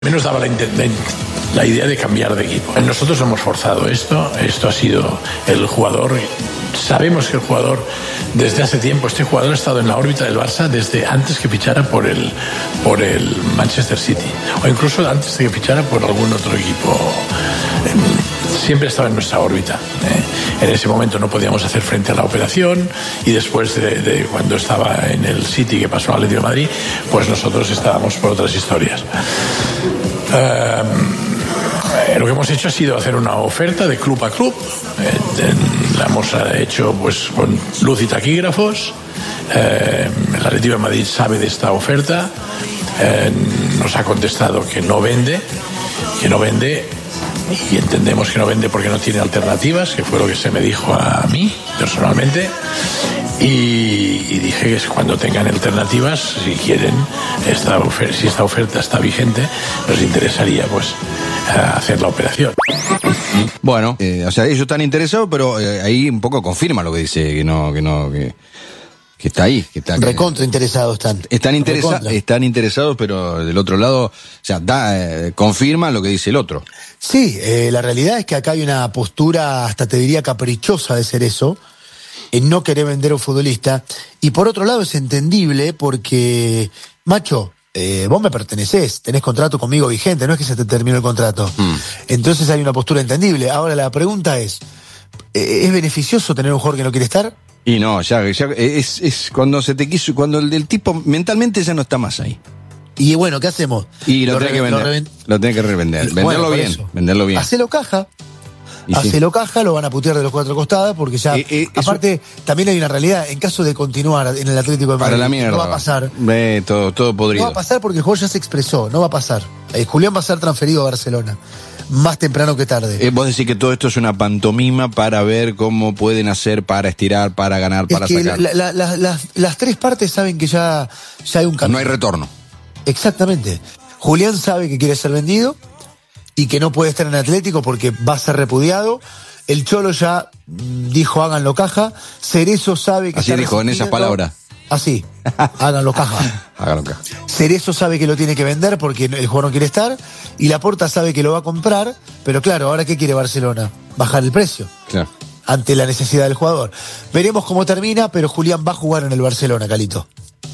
Menos daba la idea de cambiar de equipo. Nosotros hemos forzado esto ha sido el jugador. Sabemos que el jugador, desde hace tiempo, este jugador ha estado en la órbita del Barça desde antes que fichara por el Manchester City, o incluso antes de que fichara por algún otro equipo. Siempre estaba en nuestra órbita. En ese momento no podíamos hacer frente a la operación, y después de cuando estaba en el City, que pasó al Atlético de Madrid, pues nosotros estábamos por otras historias. Lo que hemos hecho ha sido hacer una oferta de club a club. La hemos hecho pues con luz y taquígrafos. El Atlético de Madrid sabe de esta oferta. Nos ha contestado que no vende, y entendemos que no vende porque no tiene alternativas, que fue lo que se me dijo a mí personalmente. Y dije que cuando tengan alternativas, si quieren, si esta oferta está vigente, nos interesaría pues hacer la operación. Bueno, o sea, ellos están interesados, pero ahí un poco confirma lo que dice, que está ahí. Recontra interesados están. Están interesados, pero del otro lado, o sea, confirma lo que dice el otro. Sí, la realidad es que acá hay una postura, hasta te diría caprichosa de Cerezo, en no querer vender a un futbolista. Y por otro lado es entendible porque, macho, vos me pertenecés, tenés contrato conmigo vigente, no es que se te terminó el contrato. Entonces hay una postura entendible. Ahora la pregunta ¿es beneficioso tener un jugador que no quiere estar? Y no, ya es cuando se te quiso, cuando el tipo mentalmente ya no está más ahí. Y bueno, ¿qué hacemos? Y lo tenés que vender. Lo tenés que revender. Venderlo bien. Hacelo caja. Caja, lo van a putear de los cuatro costadas, porque ya, aparte, también hay una realidad, en caso de continuar en el Atlético de Madrid, para la mierda, no va a pasar. Todo podrido. No va a pasar porque el jugador ya se expresó, no va a pasar. Julián va a ser transferido a Barcelona, más temprano que tarde. Vos decís que todo esto es una pantomima para ver cómo pueden hacer para estirar, para ganar, para sacar. Las tres partes saben que ya hay un cambio. No hay retorno. Exactamente. Julián sabe que quiere ser vendido y que no puede estar en Atlético porque va a ser repudiado. El Cholo ya dijo háganlo caja. Cerezo sabe que... Así dijo, en esas palabras. Así, háganlo caja. Háganlo caja. Cerezo sabe que lo tiene que vender porque el jugador no quiere estar, y Laporta sabe que lo va a comprar, pero claro, ¿ahora qué quiere Barcelona? Bajar el precio. Claro. Ante la necesidad del jugador. Veremos cómo termina, pero Julián va a jugar en el Barcelona, Calito.